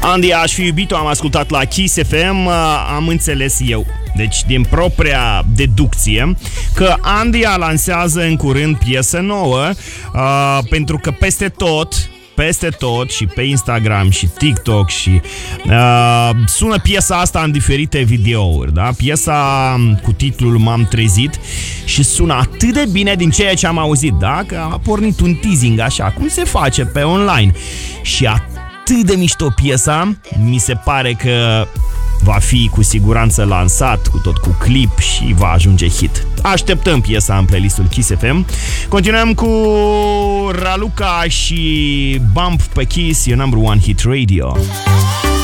Andy, aș fi iubit-o, am ascultat la Kiss FM, am înțeles eu, deci din propria deducție, că Andy lansează în curând piesă nouă, pentru că peste tot și pe Instagram și TikTok și sună piesa asta în diferite videouri, da? Piesa cu titlul M-am trezit și sună atât de bine din ceea ce am auzit, da? Că a pornit un teasing așa, cum se face pe online. Și atât de mișto piesa, mi se pare că va fi cu siguranță lansat cu clip și va ajunge hit. Așteptăm piesa în playlistul Kiss FM. Continuăm cu Raluca și Bump pe Kiss, your number one hit radio.